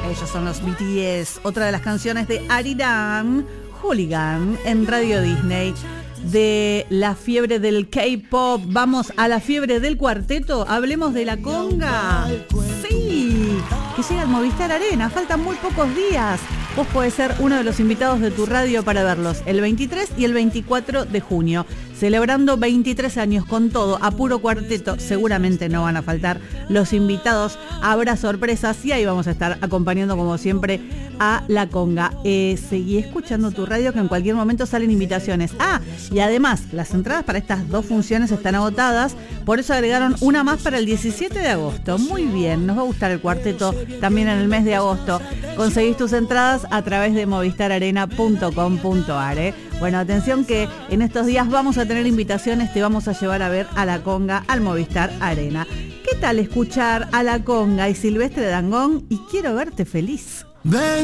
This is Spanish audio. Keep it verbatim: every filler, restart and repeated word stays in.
Ellos son los B T S. Otra de las canciones de Ariran, Hooligan, en Radio Disney. De la fiebre del K-pop, vamos a la fiebre del cuarteto. Hablemos de la conga. Sí, que llega al Movistar Arena. Faltan muy pocos días. Vos podés ser uno de los invitados de tu radio para verlos el veintitrés y el veinticuatro de junio. Celebrando veintitrés años con todo, a puro cuarteto. Seguramente no van a faltar los invitados. Habrá sorpresas y ahí vamos a estar acompañando como siempre a la conga. Eh, seguí escuchando tu radio, que en cualquier momento salen invitaciones. Ah, y además las entradas para estas dos funciones están agotadas. Por eso agregaron una más para el diecisiete de agosto. Muy bien, nos va a gustar el cuarteto también en el mes de agosto. Conseguís tus entradas a través de movistar arena punto com punto a r. ¿eh? Bueno, atención que en estos días vamos a tener invitaciones, te vamos a llevar a ver a la conga al Movistar Arena. ¿Qué tal escuchar a la conga y Silvestre Dangond y Quiero verte feliz? Ven.